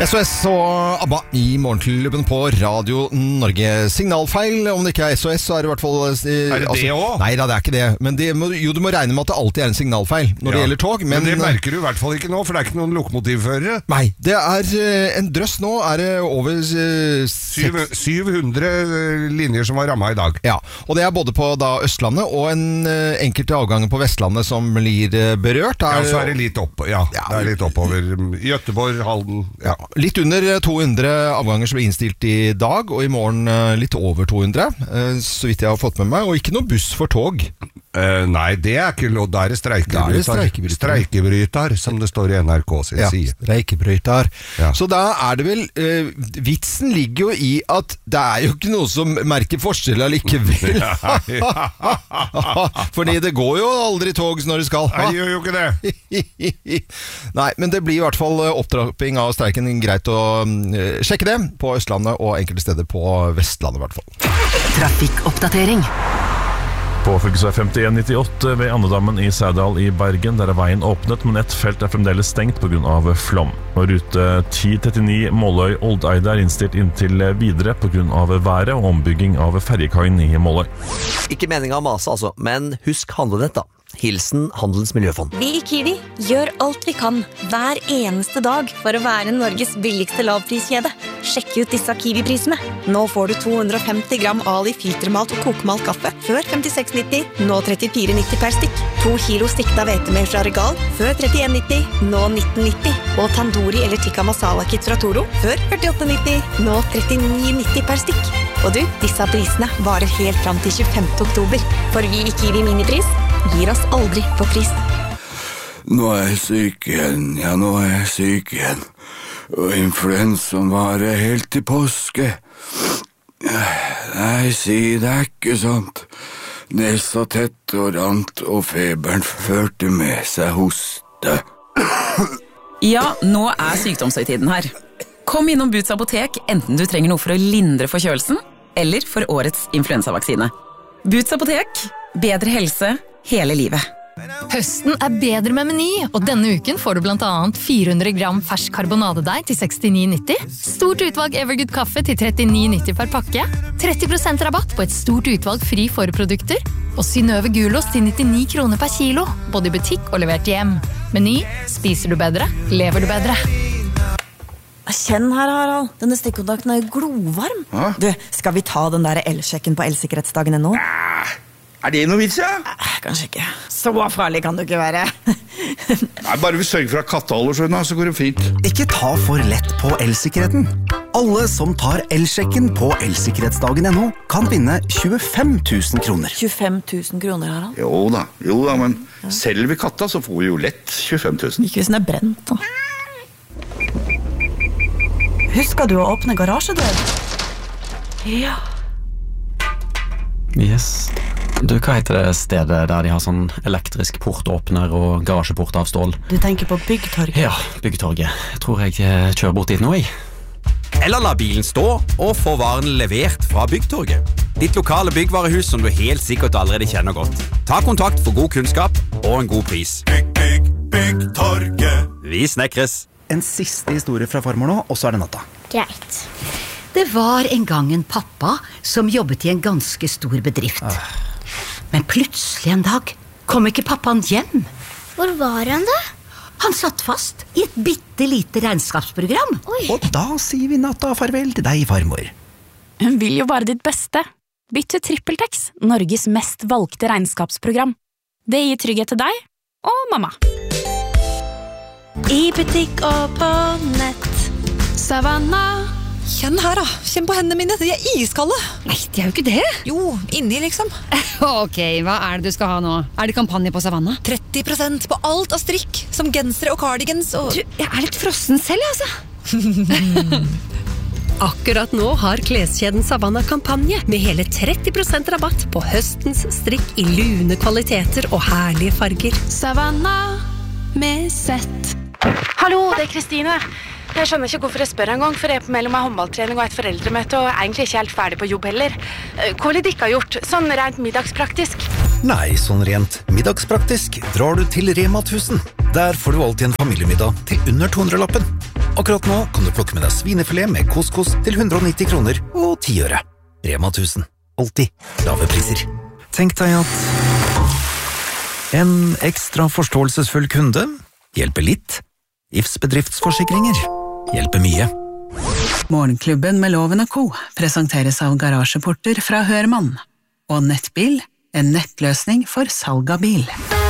SOS og ABBA I morgenklubben på Radio Norge. Signalfeil, om det ikke SOS, så det I hvert fall det det også? Nei da, det ikke det. Men du må regne med at det alltid en signalfeil når det gjelder tog. Men det merker du I hvert fall ikke nå, for det ikke noen lokomotivførere. Nei, det en drøss nå, det over 700 linjer som var rammet I dag. Ja, og det både på Østlandet og enkelte avganger på Vestlandet som blir berørt. Ja, så det litt opp, det litt oppover Göteborg, Halden, Litt under 200 avganger som blir innstilt I dag, og I morgen litt over 200, så vidt jeg har fått med meg, og ikke noe buss for tog. Nei, det ikke lov, da det streikebryter. Streikebryter, som det står I NRK sin side. Streikebryter. Så da det vel, vitsen ligger jo I at det jo ikke noe som merker forskjell likevel. Fordi det går jo aldri tog når det skal. Nei, det gjør jo ikke det. Nei, men det blir I hvert fall opptrapping av streiken greit å sjekke det på Østlandet og enkelte steder på Vestlandet I hvert fall. Trafikkoppdatering. På fylkesvei 5198 ved Andedammen I Sædal I Bergen, der veien åpnet, men et felt fremdeles stengt på grunn av flom. Og rute 1039 Måløy-Oldeide innstilt inntil videre på grunn av været og ombygging av ferjekaien I Måløy. Ikke meningen å mase altså, men husk handlenett da. Hilsen Handelens Miljøfond. Vi I Kiwi gjør alt vi kan hver eneste dag for å være Norges billigste lavpriskjede. Sjekk ut disse Kiwi-prisene. Nå får du 250 gram Ali filtermalt og kokmalt kaffe før 56,90, nå 34,90 per stikk. 2 kilo stikta hvetemel fra Regal før 31,90, nå 19,90. Og tandoori eller tikka masala kit fra Toro før 48,90, nå 39,90 per stikk. Og du, disse prisene varer helt fram til 25. oktober. For vi I Kiwi Minipris gir oss aldri på pris. Nå jeg syk igjen, nå jeg syk igjen. Og influensaen varer helt til påske. Nei, si det ikke sant. Nesa tett og rant, og feberen førte med seg hoste. Ja, nå sykdomshøytiden her. Kom innom Boots apotek, enten du trenger noe for å lindre forkjølelsen, eller for årets influensavaksine. Boots apotek, bedre helse hele livet. Høsten bedre med Meny, og denne uken får du blant annet 400 gram fersk karbonadedeig til 69,90, stort utvalg Evergood kaffe til 39,90 per pakke, 30% rabatt på et stort utvalg fri forprodukter, og Synnøve gulost til 99 kroner per kilo, både I butikk og levert hjem. Meny, spiser du bedre, lever du bedre. Kjenn her, Harald. Denne stikkontakten glovarm. Du, skal vi ta den der elsjekken på elsikkerhetsdagen nå? Det noe vits, Kanskje ikke. Så farlig kan du ikke være. Nei, bare vi sørger for at katteholder så går det fint. Ikke ta for lett på elsikkerheten. Alle som tar elsjekken på elsikkerhetsdagen.no kan vinne 25 000 kroner. 25 000 kroner, Harald? Jo da, men selger vi katta så får vi jo lett 25 000. Ikke hvis den brent da. Husker du å åpne garasjedør? Ja. Yes. Du, hva heter det stedet der de har sånn elektrisk portåpner og garasjeport av stål? Du tenker på Byggtorget? Ja, Byggtorget. Jeg tror jeg kjører bort dit nå, jeg. Eller la bilen stå og få varen levert fra Byggtorget. Ditt lokale byggvarehus som du helt sikkert allerede kjenner godt. Ta kontakt for god kunnskap og en god pris. Byggtorget. Vi snekres. En siste historie fra farmor nå, og så det natta. Greit. Det var en gang en pappa som jobbet I en ganske stor bedrift. Men plutselig en dag kom ikke pappaen hjem. Hvor var han da? Han satt fast I et bittelite regnskapsprogram. Og da sier vi natta farvel til deg, farmor. Hun vil jo bare ditt beste. Bytt til TrippelTex, Norges mest valgte regnskapsprogram. Det gir trygghet til deg og mamma. I butikk og på nett. Savanna. Kjenn her da, kjenn på hendene mine, de iskalde. Nei, de jo ikke det. Jo, inni liksom. Ok, hva det du skal ha nå? Det kampanje på Savanna? 30% på alt av strikk, som gensere og cardigans og... Du, jeg litt frossen selv, altså. Akkurat nå har kleskjeden Savanna kampanje med hele 30% rabatt på høstens strikk I lune kvaliteter og herlige farger. Savanna med sett. Hallo, det Kristine. Jeg skjønner ikke hvorfor jeg spør en gang, for jeg på mellom håndballtrening og et foreldremøte, og egentlig ikke helt ferdig på jobb heller. Hva vil dere ha gjort, sånn rent middagspraktisk? Nei, sånn rent middagspraktisk drar du til Rema 1000. Der får du alltid en familiemiddag til under 200-lappen. Akkurat nå kan du plukke med deg svinefilet med couscous til 190 kroner og 10 øre. Rema 1000. Alltid lave priser. Tenk deg at en ekstra forståelsesfull kunde hjelper litt. Ifs bedriftsforsikringer hjelper mye. Morgenklubben med Loven & Co. presenteres av garasjeporter fra Hørmann. Og Nettbil, en nettløsning for salg av bil.